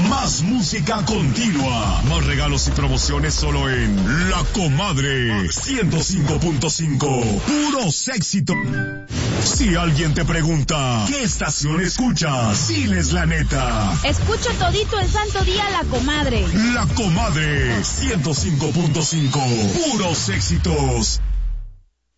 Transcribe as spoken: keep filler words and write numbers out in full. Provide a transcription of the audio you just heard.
Más música continua. Más regalos y promociones solo en La Comadre ciento cinco punto cinco. Puros éxitos. Si alguien te pregunta, ¿qué estación escuchas? Diles la neta. Escucho todito el santo día La Comadre. La Comadre ciento cinco punto cinco. Puros éxitos.